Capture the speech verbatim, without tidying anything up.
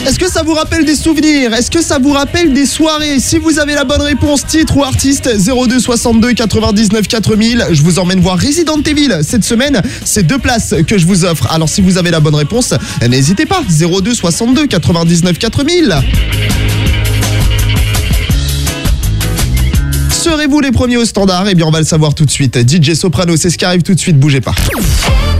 Est-ce que ça vous rappelle des souvenirs? Est-ce que ça vous rappelle des soirées? Si vous avez la bonne réponse, titre ou artiste, zéro deux soixante-deux quatre-vingt-dix-neuf quatre mille. Je vous emmène voir Resident Evil cette semaine. C'est deux places que je vous offre. Alors si vous avez la bonne réponse, n'hésitez pas. zéro deux soixante-deux quatre-vingt-dix-neuf quatre mille. Serez-vous les premiers au standard? Eh bien, on va le savoir tout de suite. D J Soprano, c'est ce qui arrive tout de suite. Bougez pas.